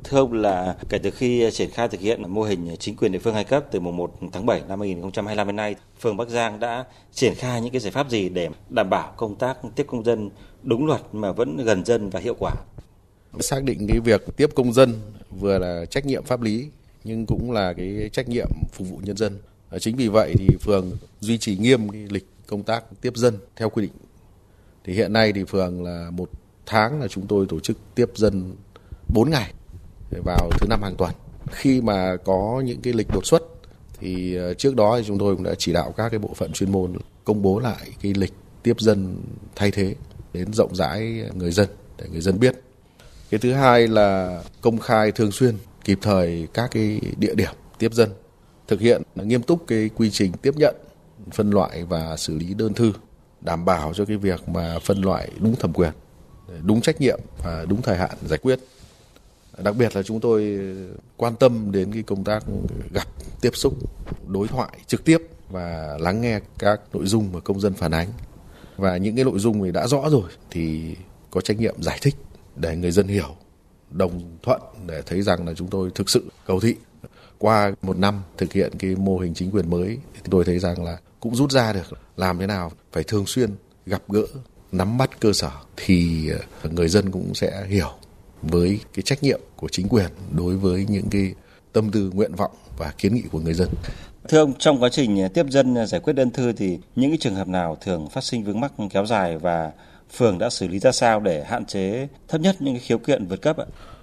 Thưa ông là kể từ khi triển khai thực hiện mô hình chính quyền địa phương 2 cấp từ mùng 1 tháng 7 năm 2025 đến nay, phường Bắc Giang đã triển khai những cái giải pháp gì để đảm bảo công tác tiếp công dân đúng luật mà vẫn gần dân và hiệu quả? Xác định cái việc tiếp công dân vừa là trách nhiệm pháp lý nhưng cũng là cái trách nhiệm phục vụ nhân dân. Chính vì vậy thì phường duy trì nghiêm cái lịch công tác tiếp dân theo quy định. Thì hiện nay thì phường là 1 tháng là chúng tôi tổ chức tiếp dân 4 ngày vào thứ 5 hàng tuần. Khi mà có những cái lịch đột xuất thì trước đó thì chúng tôi cũng đã chỉ đạo các cái bộ phận chuyên môn công bố lại cái lịch tiếp dân thay thế đến rộng rãi người dân để người dân biết. Cái thứ hai là công khai thường xuyên kịp thời các cái địa điểm tiếp dân, thực hiện nghiêm túc cái quy trình tiếp nhận, phân loại và xử lý đơn thư, đảm bảo cho cái việc mà phân loại đúng thẩm quyền, đúng trách nhiệm và đúng thời hạn giải quyết. Đặc biệt là chúng tôi quan tâm đến cái công tác gặp, tiếp xúc, đối thoại trực tiếp và lắng nghe các nội dung mà công dân phản ánh. Và những cái nội dung thì đã rõ rồi thì có trách nhiệm giải thích để người dân hiểu, đồng thuận để thấy rằng là chúng tôi thực sự cầu thị. Qua 1 năm thực hiện cái mô hình chính quyền mới thì tôi thấy rằng là cũng rút ra được làm thế nào phải thường xuyên gặp gỡ, nắm bắt cơ sở thì người dân cũng sẽ hiểu với cái trách nhiệm của chính quyền đối với những cái tâm tư, nguyện vọng và kiến nghị của người dân. Thưa ông, trong quá trình tiếp dân giải quyết đơn thư thì những cái trường hợp nào thường phát sinh vướng mắc kéo dài và phường đã xử lý ra sao để hạn chế thấp nhất những cái khiếu kiện vượt cấp ạ?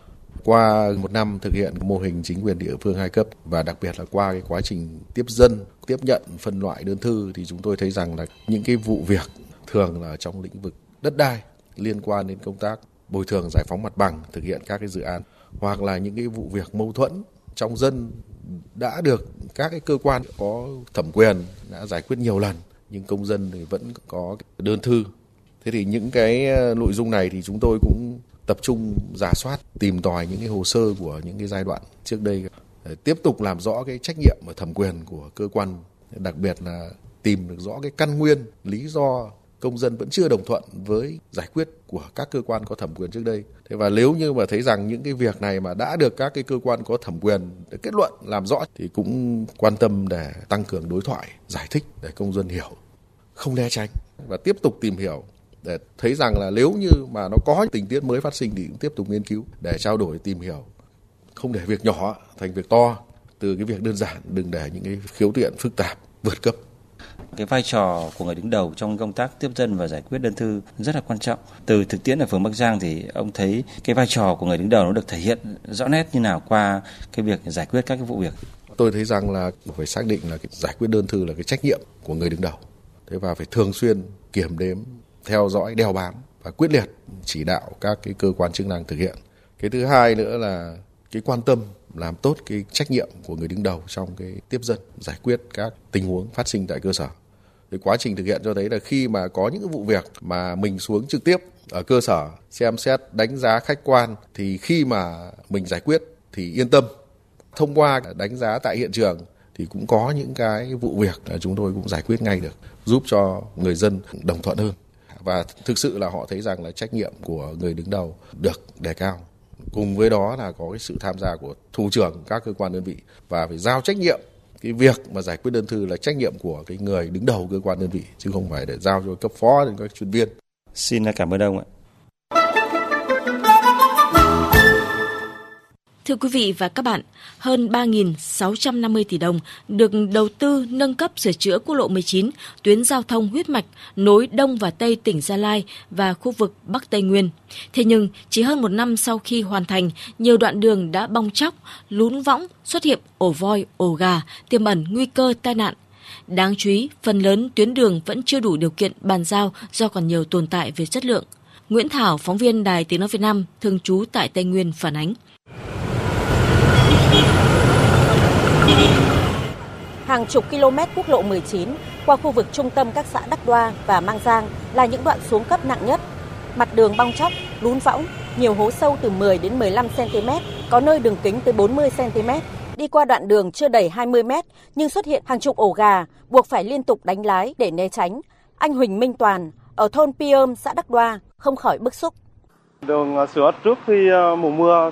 Qua 1 năm thực hiện mô hình chính quyền địa phương 2 cấp và đặc biệt là qua cái quá trình tiếp dân, tiếp nhận, phân loại đơn thư thì chúng tôi thấy rằng là những cái vụ việc thường là trong lĩnh vực đất đai liên quan đến công tác bồi thường giải phóng mặt bằng, thực hiện các cái dự án hoặc là những cái vụ việc mâu thuẫn trong dân đã được các cái cơ quan có thẩm quyền đã giải quyết nhiều lần nhưng công dân thì vẫn có đơn thư. Thế thì những cái nội dung này thì chúng tôi cũng tập trung rà soát, tìm tòi những cái hồ sơ của những cái giai đoạn trước đây để tiếp tục làm rõ cái trách nhiệm và thẩm quyền của cơ quan, đặc biệt là tìm được rõ cái căn nguyên, lý do công dân vẫn chưa đồng thuận với giải quyết của các cơ quan có thẩm quyền trước đây. Thế và nếu như mà thấy rằng những cái việc này mà đã được các cái cơ quan có thẩm quyền để kết luận làm rõ thì cũng quan tâm để tăng cường đối thoại, giải thích để công dân hiểu, không né tránh và tiếp tục tìm hiểu để thấy rằng là nếu như mà nó có tình tiết mới phát sinh thì cũng tiếp tục nghiên cứu để trao đổi tìm hiểu, không để việc nhỏ thành việc to, từ cái việc đơn giản đừng để những cái khiếu kiện phức tạp vượt cấp. Cái vai trò của người đứng đầu trong công tác tiếp dân và giải quyết đơn thư rất là quan trọng. Từ thực tiễn ở phường Bắc Giang thì ông thấy cái vai trò của người đứng đầu nó được thể hiện rõ nét như nào qua cái việc giải quyết các cái vụ việc? Tôi thấy rằng là phải xác định là cái giải quyết đơn thư là cái trách nhiệm của người đứng đầu. Thế và phải thường xuyên kiểm đếm, theo dõi, đeo bám và quyết liệt chỉ đạo các cái cơ quan chức năng thực hiện. Cái thứ hai nữa là cái quan tâm làm tốt cái trách nhiệm của người đứng đầu trong cái tiếp dân, giải quyết các tình huống phát sinh tại cơ sở. Thì quá trình thực hiện cho thấy là khi mà có những cái vụ việc mà mình xuống trực tiếp ở cơ sở xem xét đánh giá khách quan thì khi mà mình giải quyết thì yên tâm. Thông qua đánh giá tại hiện trường thì cũng có những cái vụ việc là chúng tôi cũng giải quyết ngay được, giúp cho người dân đồng thuận hơn. Và thực sự là họ thấy rằng là trách nhiệm của người đứng đầu được đề cao. Cùng với đó là có cái sự tham gia của thủ trưởng các cơ quan đơn vị và phải giao trách nhiệm. Cái việc mà giải quyết đơn thư là trách nhiệm của cái người đứng đầu cơ quan đơn vị chứ không phải để giao cho cấp phó đến các chuyên viên. Xin cảm ơn ông ạ. Thưa quý vị và các bạn, hơn 3.650 tỷ đồng được đầu tư nâng cấp sửa chữa quốc lộ 19, tuyến giao thông huyết mạch nối Đông và Tây tỉnh Gia Lai và khu vực Bắc Tây Nguyên. Thế nhưng, chỉ hơn 1 năm sau khi hoàn thành, nhiều đoạn đường đã bong tróc, lún võng, xuất hiện ổ voi, ổ gà, tiềm ẩn nguy cơ tai nạn. Đáng chú ý, phần lớn tuyến đường vẫn chưa đủ điều kiện bàn giao do còn nhiều tồn tại về chất lượng. Nguyễn Thảo, phóng viên Đài Tiếng nói Việt Nam, thường trú tại Tây Nguyên phản ánh. Hàng chục km quốc lộ 19 qua khu vực trung tâm các xã Đắc Đoa và Mang Giang là những đoạn xuống cấp nặng nhất. Mặt đường bong tróc, lún võng, nhiều hố sâu từ 10 đến 15 cm, có nơi đường kính tới 40 cm. Đi qua đoạn đường chưa đầy 20 m nhưng xuất hiện hàng chục ổ gà, buộc phải liên tục đánh lái để né tránh. Anh Huỳnh Minh Toàn ở thôn Piôm, xã Đắc Đoa không khỏi bức xúc. Đường sửa trước khi mùa mưa